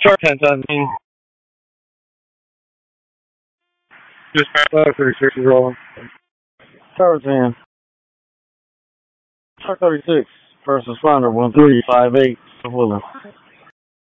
Shark 1017. Just 536 is rolling. Tower 10. Shark 36. First responder 1358. Willing.